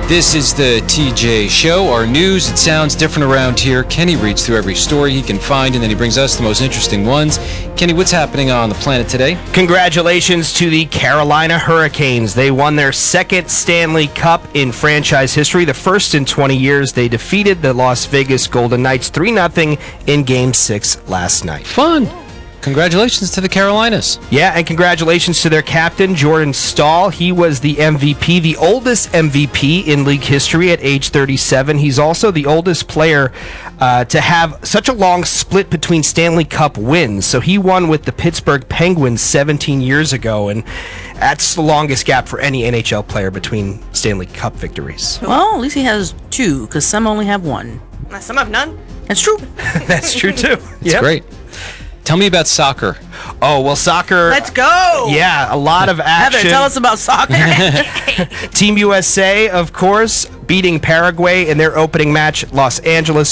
This is the TJ Show, our news. It sounds different around here. Kenny reads through every story he can find, and then he brings us the most interesting ones. Kenny, what's happening on the planet today? Congratulations to the Carolina Hurricanes. They won their second Stanley Cup in franchise history, the first in 20 years. They defeated the Las Vegas Golden Knights 3-0 in Game 6 last night. Fun. Congratulations to the Carolinas. Yeah, and congratulations to their captain, Jordan Staal. He was the MVP, the oldest MVP in league history at age 37. He's also the oldest player to have such a long split between Stanley Cup wins. So he won with the Pittsburgh Penguins 17 years ago, and that's the longest gap for any NHL player between Stanley Cup victories. Well, at least he has two, because some only have one. Some have none. That's true. That's true, too. It's great. Tell me about soccer. Oh, well, soccer. Let's go. Yeah, a lot of action. Heather, tell us about soccer. Team USA, of course, beating Paraguay in their opening match. Los Angeles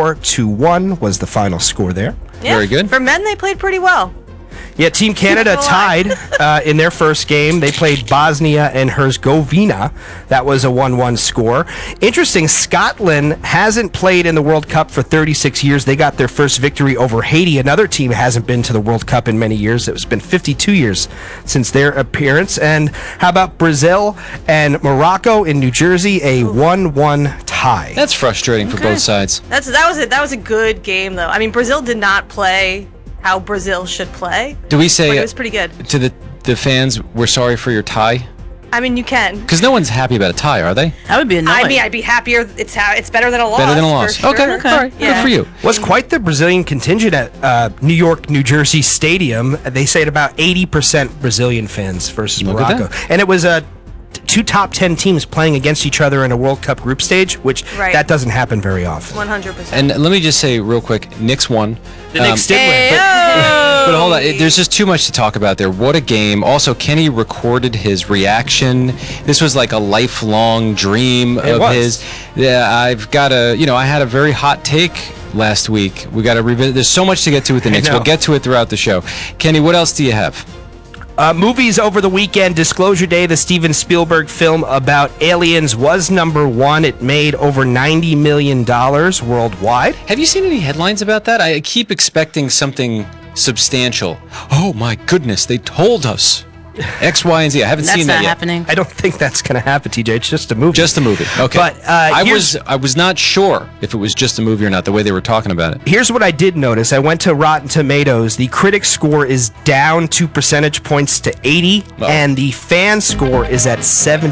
4-1 was the final score there. Yeah, Very good. For men, they played pretty well. Yeah, Team Canada tied in their first game. They played Bosnia and Herzegovina. That was a 1-1 score. Interesting, Scotland hasn't played in the World Cup for 36 years. They got their first victory over Haiti. Another team hasn't been to the World Cup in many years. It's been 52 years since their appearance. And how about Brazil and Morocco in New Jersey? A 1-1 tie. That's frustrating for both sides. That was a good game, though. I mean, Brazil did not play how Brazil should play. Do we say but it was pretty good to the fans, we're sorry for your tie? I mean, you can. Because no one's happy about a tie, are they? That would be annoying. I mean, I'd be happier. It's better than a loss. Better than a loss. For sure. Okay, all right. Yeah. Good for you. Was quite the Brazilian contingent at New York, New Jersey Stadium. They say about 80% Brazilian fans versus Look at Morocco. And it was two top 10 teams playing against each other in a World Cup group stage, which that doesn't happen very often. 100%. And let me just say real quick, Knicks won. The Knicks did win. But hold on, there's just too much to talk about there. What a game. Also, Kenny recorded his reaction. This was like a lifelong dream of his. Yeah, I've got to, I had a very hot take last week. We got to revisit. There's so much to get to with the Knicks. We'll get to it throughout the show. Kenny, what else do you have? Movies over the weekend. Disclosure Day, the Steven Spielberg film about aliens, was number one. It made over $90 million worldwide. Have you seen any headlines about that? I keep expecting something substantial. Oh my goodness, they told us X, Y, and Z. I haven't seen that yet. That's not happening. I don't think that's going to happen, TJ. It's just a movie. Just a movie. Okay. But I was not sure if it was just a movie or not, the way they were talking about it. Here's what I did notice. I went to Rotten Tomatoes. The critic score is down 2 percentage points to 80, and the fan score is at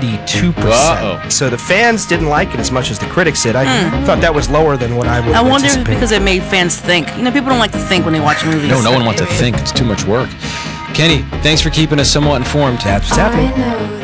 72%. So the fans didn't like it as much as the critics did. I thought that was lower than what I would I wonder if anticipate. because it made fans think. People don't like to think when they watch movies. No one wants to think. It's too much work. Kenny, thanks for keeping us somewhat informed. That's what's happening.